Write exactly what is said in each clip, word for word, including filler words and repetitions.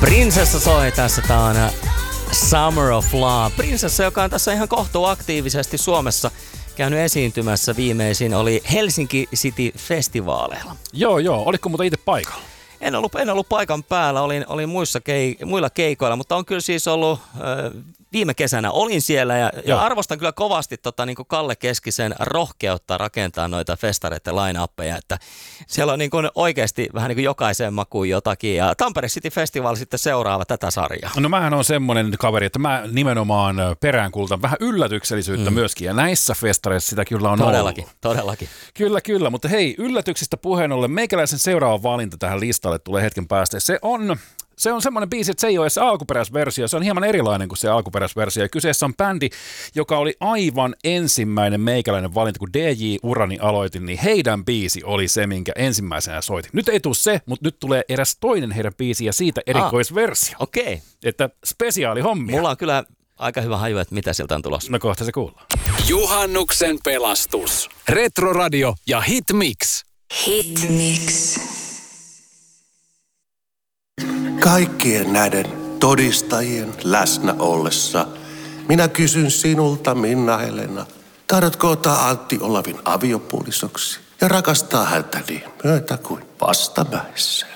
Prinsessa soi tässä, tää on Summer of Love. Prinsessa, joka on tässä ihan kohtuaktiivisesti Suomessa käynyt esiintymässä, viimeisin oli Helsinki City Festivaaleilla. Joo, joo. Oliko muuten itse paikalla? En ollut, en ollut paikan päällä, olin, olin muissa kei, muilla keikoilla, mutta on kyllä siis ollut ö, viime kesänä olin siellä ja, ja arvostan kyllä kovasti tota, niin kuin Kalle Keskisen rohkeutta rakentaa noita festareiden line-uppeja, että siellä on niin kuin oikeasti vähän niin kuin jokaiseen makuun jotakin ja Tampere City Festival sitten seuraava tätä sarjaa. No mähän on semmoinen kaveri, että mä nimenomaan peräänkuulutan vähän yllätyksellisyyttä mm. myöskin ja näissä festareissa sitä kyllä on todellakin, ollut. Todellakin, Kyllä, kyllä, mutta hei, yllätyksistä puheen ollen meikäläisen seuraava valinta tähän listalle tulee hetken päästä. Se on... Se on semmoinen biisi, että se ei ole edes alkuperäisversio, se on hieman erilainen kuin se alkuperäisversio. Ja kyseessä on bändi, joka oli aivan ensimmäinen meikäläinen valinta, kun D J-urani aloitin, niin heidän biisi oli se, minkä ensimmäisenä soitin. Nyt ei tule se, mutta nyt tulee eräs toinen heidän biisi ja siitä erikoisversio. Ah, okei. Okay. Että spesiaalihommia. Mulla on kyllä aika hyvä haju, että mitä sieltä on tulossa. No kohta se kuullaan. Juhannuksen pelastus. Retroradio ja Hitmix. Hitmix. Kaikkien näiden todistajien läsnä ollessa minä kysyn sinulta, Minna-Helena, tahdotko ottaa Antti Olavin aviopuolisoksi ja rakastaa häntä niin myötä kuin vastamäessä?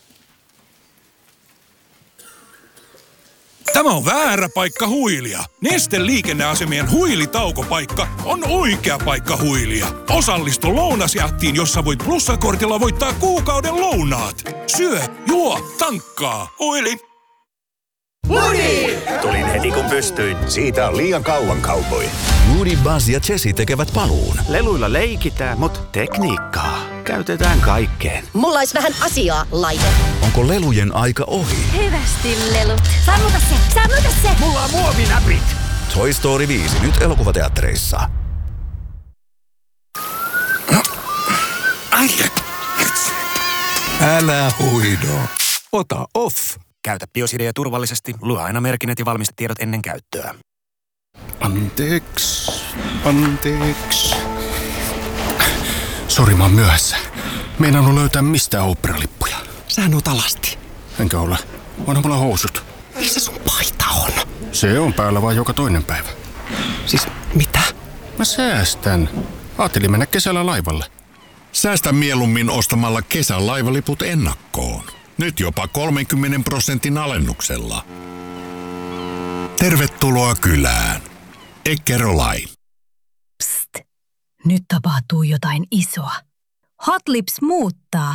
Tämä on väärä paikka huilia. Neste liikenneasemien huilitaukopaikka on oikea paikka huilia. Osallistu lounasjahtiin, jossa voit plussakortilla voittaa kuukauden lounaat. Syö, juo, tankkaa. Huili. Woody! Tulin heti kun pystyin. Siitä on liian kauan cowboy. Woody, Buzz ja Jessie tekevät paluun. Leluilla leikitään, mutta tekniikkaa käytetään kaikkeen. Mulla olisi vähän asiaa, laite. Onko lelujen aika ohi? Hyvästi, lelut. Sammuta se, sammuta se. Mulla on muovinäpit. Toy Story viisi, nyt elokuvateattereissa. Ai. Älä huido. Ota off. Käytä BioSideä turvallisesti. Lue aina merkinnät ja valmistetiedot ennen käyttöä. Anteeksi. Anteeksi. Sori, mä oon myöhässä. Meinaan löytää mistään oopperalippuja. Sähän oot alasti. Enkä ole. Onhan mulla housut. Missä sun paita on? Se on päällä vaan joka toinen päivä. Siis mitä? Mä säästän. Ajattelin mennä kesällä laivalle. Säästä mieluummin ostamalla kesän laivaliput ennakkoon. Nyt jopa kolmenkymmenen prosentin alennuksella. Tervetuloa kylään. Eckerö-Line. Psst. Nyt tapahtuu jotain isoa. Hot Lips muuttaa.